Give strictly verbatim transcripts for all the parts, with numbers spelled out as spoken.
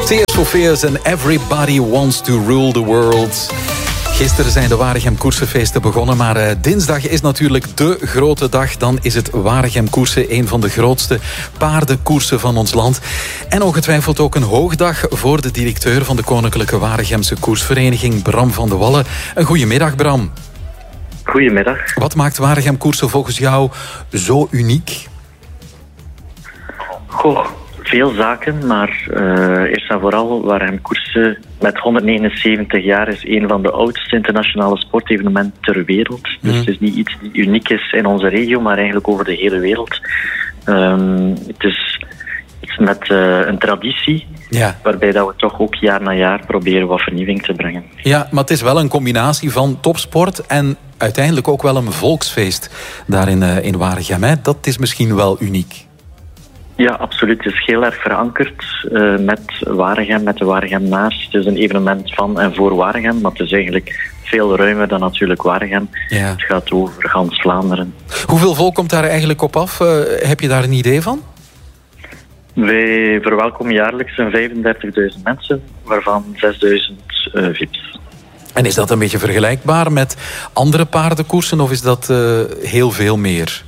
Tears for Fears and Everybody Wants to Rule the World. Gisteren zijn de Waregem koersenfeesten begonnen, maar uh, dinsdag is natuurlijk de grote dag. Dan is het Waregem koersen, een van de grootste paardenkoersen van ons land. En ongetwijfeld ook een hoogdag voor de directeur van de Koninklijke Waregemse Koersvereniging, Bram van de Wallen. Een goedemiddag, Bram. Goedemiddag. Wat maakt Waregem koersen volgens jou zo uniek? Goh, veel zaken, maar uh, eerst en vooral Waregem koersen met honderdnegenenzeventig jaar is een van de oudste internationale sportevenementen ter wereld. Mm. Dus het is niet iets die uniek is in onze regio, maar eigenlijk over de hele wereld. Um, het is iets met uh, een traditie, ja. Waarbij dat we toch ook jaar na jaar proberen wat vernieuwing te brengen. Ja, maar het is wel een combinatie van topsport en uiteindelijk ook wel een volksfeest daar in, uh, in Waregem. Hè? Dat is misschien wel uniek. Ja, absoluut. Het is heel erg verankerd uh, met Waregem, met de Waregem naast. Het is een evenement van en voor Waregem, maar het is eigenlijk veel ruimer dan natuurlijk Waregem. Ja. Het gaat over gans Vlaanderen. Hoeveel volk komt daar eigenlijk op af? Uh, heb je daar een idee van? Wij verwelkomen jaarlijks zo'n vijfendertigduizend mensen, waarvan zesduizend uh, V I P's. En is dat een beetje vergelijkbaar met andere paardenkoersen of is dat uh, heel veel meer?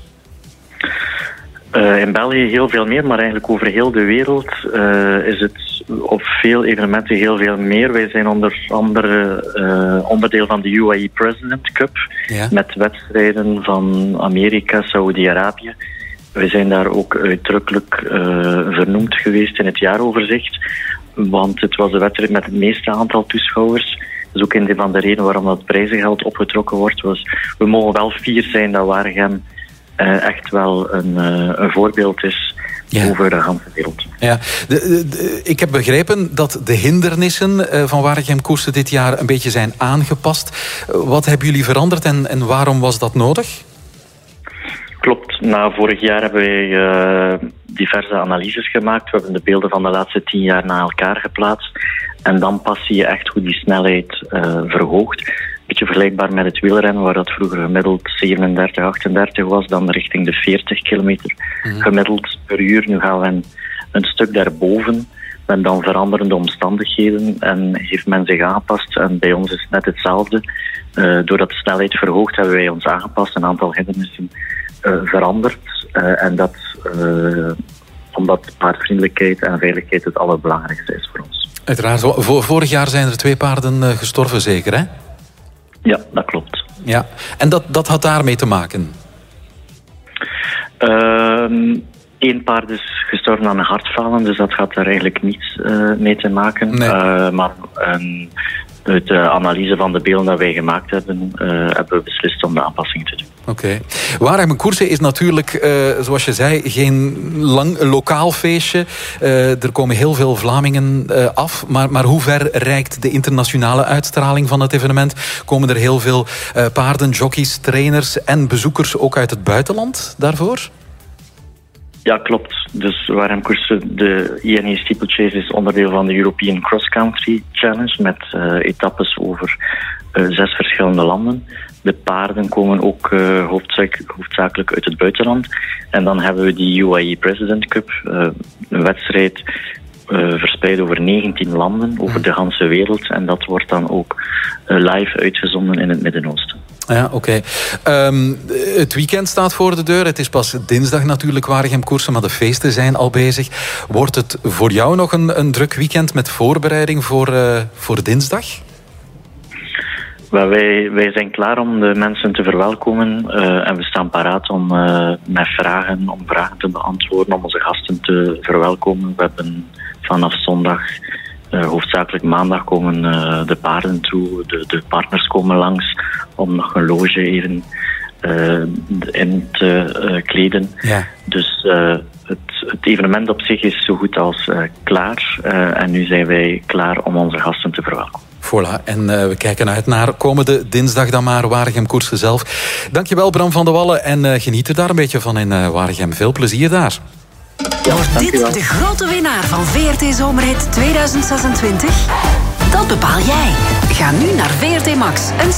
Uh, in België heel veel meer, maar eigenlijk over heel de wereld uh, is het op veel evenementen heel veel meer. Wij zijn onder andere uh, onderdeel van de U A E President Cup, ja. Met wedstrijden van Amerika, Saoedi-Arabië. Wij zijn daar ook uitdrukkelijk uh, vernoemd geweest in het jaaroverzicht, want het was de wedstrijd met het meeste aantal toeschouwers. Dat is ook een van de redenen waarom dat prijzengeld opgetrokken wordt. Was, we mogen wel fier zijn dat Waregem Uh, echt wel een, uh, een voorbeeld is, ja. Over de hele wereld. Ja. De, de, de, ik heb begrepen dat de hindernissen uh, van Waregem koersen dit jaar een beetje zijn aangepast. Uh, wat hebben jullie veranderd en, en waarom was dat nodig? Klopt. Na vorig jaar hebben wij uh, diverse analyses gemaakt. We hebben de beelden van de laatste tien jaar na elkaar geplaatst. En dan pas zie je echt hoe die snelheid uh, verhoogt. Beetje vergelijkbaar met het wielrennen, waar dat vroeger gemiddeld zevenendertig, achtendertig was, dan richting de veertig kilometer mm. gemiddeld per uur. Nu gaan we een, een stuk daarboven, met dan veranderende omstandigheden, en heeft men zich aangepast. En bij ons is het net hetzelfde. Uh, doordat de snelheid verhoogt, hebben wij ons aangepast, een aantal hindernissen uh, veranderd. Uh, en dat uh, omdat paardvriendelijkheid en veiligheid het allerbelangrijkste is voor ons. Uiteraard. Vorig jaar zijn er twee paarden uh, gestorven, zeker, hè? Ja, dat klopt. Ja. En dat, dat had daarmee te maken? Eén uh, paard is gestorven aan een hartfalen, dus dat gaat daar eigenlijk niets uh, mee te maken. Nee. Uh, maar um, uit de analyse van de beelden die wij gemaakt hebben, uh, hebben we beslist om de aanpassing te doen. Oké. Okay. Waregem koersen is natuurlijk, uh, zoals je zei, geen lang lokaal feestje. Uh, er komen heel veel Vlamingen uh, af. Maar, maar hoe ver reikt de internationale uitstraling van het evenement? Komen er heel veel uh, paarden, jockeys, trainers en bezoekers ook uit het buitenland daarvoor? Ja, klopt. Dus Waregem koersen, de I N E Steeplechase is onderdeel van de European Cross Country Challenge met uh, etappes over uh, zes verschillende landen. De paarden komen ook uh, hoofdzaak, hoofdzakelijk uit het buitenland. En dan hebben we die U A E President Cup, uh, een wedstrijd uh, verspreid over negentien landen, over de hele wereld. En dat wordt dan ook uh, live uitgezonden in het Midden-Oosten. Ja, oké. Okay. Um, het weekend staat voor de deur. Het is pas dinsdag natuurlijk Waregem koersen, maar de feesten zijn al bezig. Wordt het voor jou nog een, een druk weekend met voorbereiding voor, uh, voor dinsdag? Well, wij, wij zijn klaar om de mensen te verwelkomen uh, en we staan paraat om uh, met vragen, om vragen te beantwoorden, om onze gasten te verwelkomen. We hebben vanaf zondag, uh, hoofdzakelijk maandag, komen uh, de paarden toe, de, de partners komen langs om nog een loge even uh, in te uh, kleden. Ja. Dus uh, het, het evenement op zich is zo goed als uh, klaar uh, en nu zijn wij klaar om onze gasten te verwelkomen. Voilà, en uh, we kijken uit naar komende dinsdag dan maar Waregem koersen zelf. Dankjewel Bram van de Wallen en uh, geniet er daar een beetje van in uh, Waregem. Veel plezier daar. Wordt dit de grote winnaar van V R T Zomerhit tweeduizend zesentwintig? Dat bepaal jij. Ga nu naar V R T Max. Een